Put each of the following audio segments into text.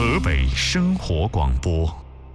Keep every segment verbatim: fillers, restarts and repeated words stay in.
河北生活广播。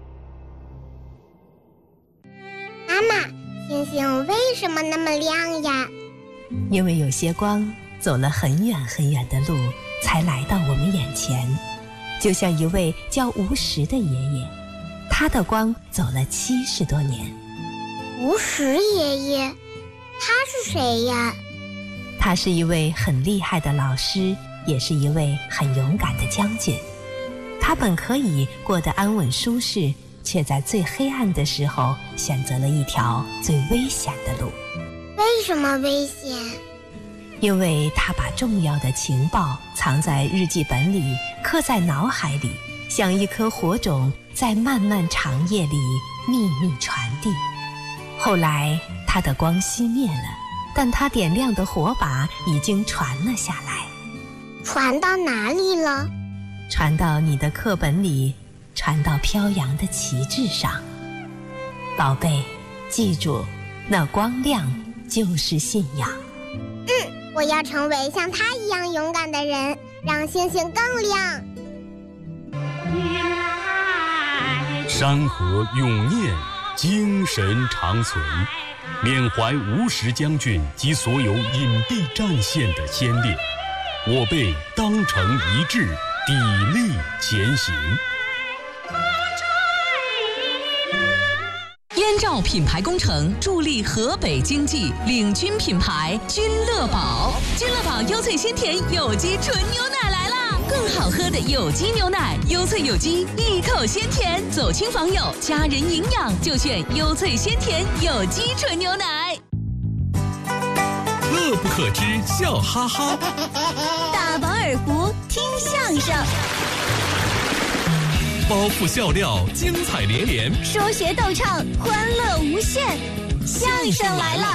妈妈，星星为什么那么亮呀？ 因为有些光走了很远很远的路，才来到我们眼前。就像一位叫吴石的爷爷，他的光走了七十多年。 吴石爷爷，他是谁呀？ 他是一位很厉害的老师，也是一位很勇敢的将军。他本可以过得安稳舒适，却在最黑暗的时候选择了一条最危险的路。 为什么危险？ 因为他把重要的情报藏在日记本里，刻在脑海里，像一颗火种，在漫漫长夜里秘密传递。后来他的光熄灭了，但他点亮的火把已经传了下来。 传到哪里了？ 传到你的课本里，传到飘扬的旗帜上。宝贝，记住，那光亮就是信仰。 嗯，我要成为像他一样勇敢的人，让星星更亮。 山河永念，精神长存，缅怀吴石将军及所有隐蔽战线的先烈，我辈当成一致，砥砺前行。 燕赵品牌工程助力河北经济，领军品牌君乐宝。君乐宝优萃鲜甜有机纯牛奶来啦！更好喝的有机牛奶，优萃有机，一口鲜甜。走亲访友，家人营养就选优萃鲜甜有机纯牛奶。 乐不可支，笑哈哈。 大饱耳福，听相声。 包袱笑料，精彩连连； 说学逗唱，欢乐无限。相声来了！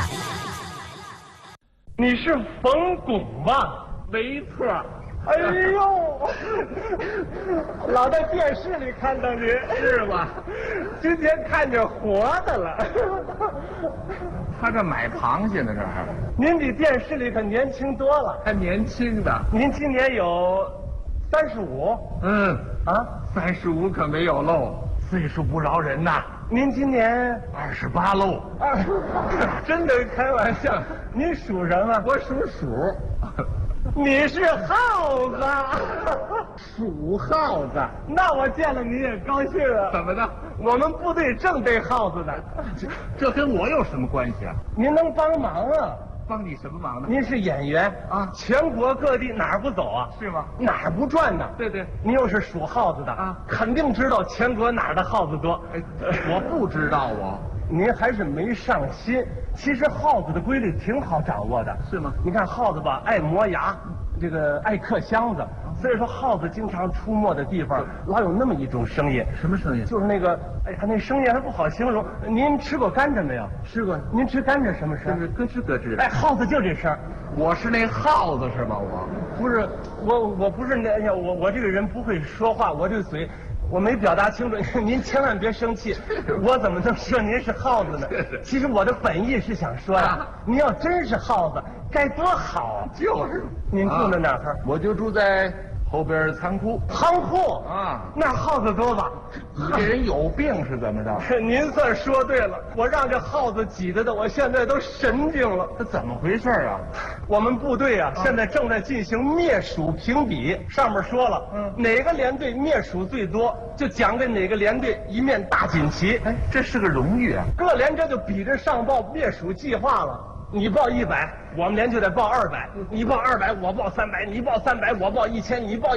你是冯巩吧？没错。哎呦，老在电视里看到您是吧？今天看见活的了。 他这买螃蟹呢，这还？ 您比电视里可年轻多了， 还年轻的。 您今年有三十五？ 嗯啊。 三十五可没有漏，岁数不饶人呐。 您今年二十八喽。 二，真的开玩笑？您属什么？ 我属鼠。 你是耗子。 属耗子？ 那我见了你也高兴啊。 怎么的？ 我们部队正逮耗子呢。 这这跟我有什么关系啊？ 您能帮忙啊？ 帮你什么忙呢？ 您是演员啊， 全国各地哪儿不走啊？ 是吗？ 哪儿不转呢？ 对对， 您又是属耗子的啊， 肯定知道全国哪儿的耗子多。 哎，我不知道我。 您还是没上心。其实耗子的规律挺好掌握的。 是吗？ 你看耗子吧，爱磨牙，这个爱嗑箱子，所以说耗子经常出没的地方，老有那么一种声音。 什么声音？ 就是那个，哎呀，那声音还不好形容。您吃过甘蔗没有？ 吃过。 您吃甘蔗什么声？ 就是咯吱咯吱的。 哎，耗子就这声。 我是那耗子是吗？我不是，我我不是那，哎呀，我我这个人不会说话，我这个嘴。我没表达清楚，您千万别生气。我怎么能说您是耗子呢？其实我的本意是想说呀、啊，您要真是耗子，该多好啊！ 就是。 您住在哪儿、啊？ 我就住在后边仓库。 仓库啊， 那耗子多吧？ 你这人有病是怎么着？ 您算说对了，我让这耗子挤得的，我现在都神经了。 这怎么回事啊？ 我们部队啊，啊现在正在进行灭鼠评比，上面说了，嗯，哪个连队灭鼠最多，就奖给哪个连队一面大锦旗。 哎，这是个荣誉啊！ 各连这就比着上报灭鼠计划了。你报一百，我们连就得报二百；你报二百，我报三百；你报三百，我报一千；你报。